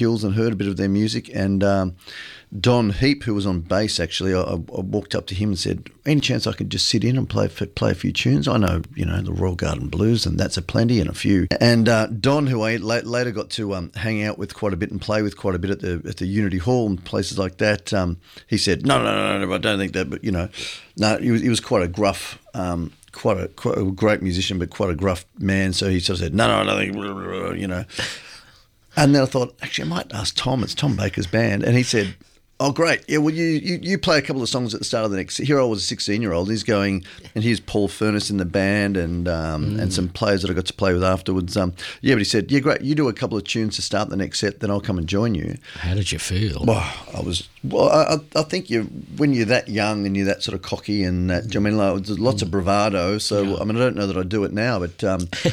Hills and heard a bit of their music. And Don Heap, who was on bass, actually, I walked up to him and said, any chance I could just sit in and play a few tunes? I know, the Royal Garden Blues, and That's a Plenty, and a few. And Don, who I later got to hang out with quite a bit and play with quite a bit at the Unity Hall and places like that, he said, no, I don't think that, but, no, he was quite a gruff, quite a great musician, but quite a gruff man. So he sort of said, no, I don't think, And then I thought, actually, I might ask Tom. It's Tom Baker's band. And he said, oh, great. Yeah, well, you play a couple of songs at the start of the next. Here I was a 16-year-old. He's going, and here's Paul Furness in the band and some players that I got to play with afterwards. But he said, yeah, great. You do a couple of tunes to start the next set, then I'll come and join you. How did you feel? Well, I think when you're that young and you're that sort of cocky and that, there's lots of bravado. So, yeah. I don't know that I do it now, but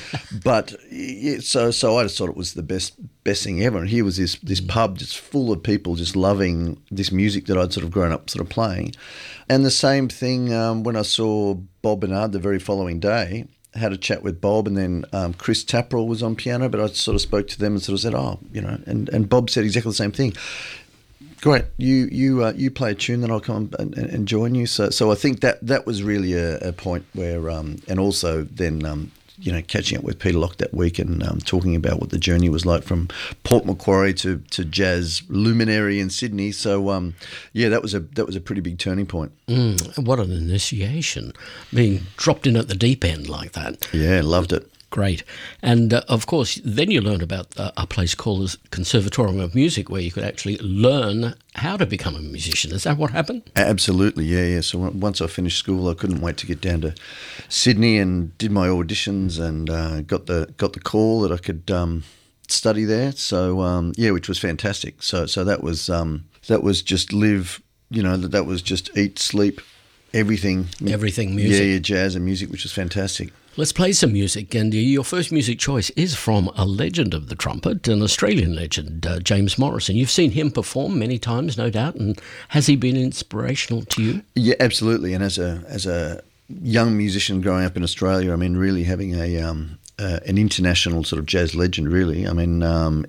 yeah, so I just thought it was the best thing ever. And here was this pub just full of people just loving this music that I'd sort of grown up sort of playing. And the same thing when I saw Bob Bernard the very following day. Had a chat with Bob, and then Chris Taprell was on piano, but I sort of spoke to them and sort of said, and Bob said exactly the same thing. Great, you play a tune, then I'll come and join you. So I think that was really a point where, and also then catching up with Peter Locke that week and talking about what the journey was like from Port Macquarie to jazz luminary in Sydney. So that was a pretty big turning point. What an initiation, being dropped in at the deep end like that. Yeah, loved it. Great. And, of course, then you learned about a place called the Conservatorium of Music, where you could actually learn how to become a musician. Is that what happened? Absolutely, yeah. So once I finished school, I couldn't wait to get down to Sydney and did my auditions and got the call that I could study there. So, which was fantastic. So that was just live, that was just eat, sleep, everything. Everything music. Yeah, jazz and music, which was fantastic. Let's play some music, and your first music choice is from a legend of the trumpet, an Australian legend, James Morrison. You've seen him perform many times, no doubt, and has he been inspirational to you? Yeah, absolutely. And as a young musician growing up in Australia, really having an international sort of jazz legend, really. In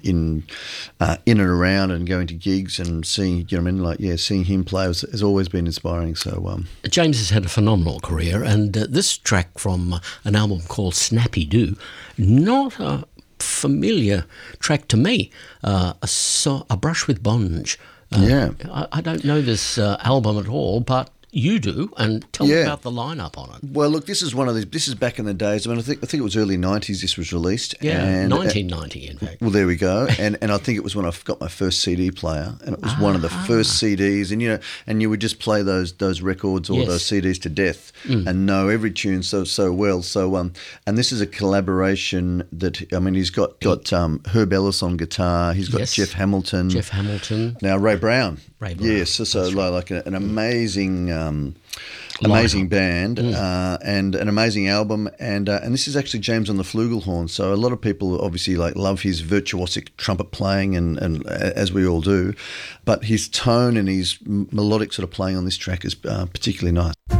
and around and going to gigs and seeing, seeing him play has always been inspiring. So James has had a phenomenal career, and this track from an album called Snappy Doo, not a familiar track to me. A Brush with Bonge. I don't know this album at all, but you do, and tell me about the lineup on it. Well, look, this is one of these. This is back in the days. I think it was early '90s. This was released. Yeah, and 1990, in fact. Well, there we go. And I think it was when I got my first CD player, and it was one of the first CDs. And you would just play those records or those CDs to death and know every tune so well. So and this is a collaboration that he's got Herb Ellis on guitar. He's got Jeff Hamilton. Now Ray Brown. Yes, so like an amazing band and an amazing album, and this is actually James on the flugelhorn. So a lot of people obviously love his virtuosic trumpet playing, and as we all do, but his tone and his melodic sort of playing on this track is particularly nice.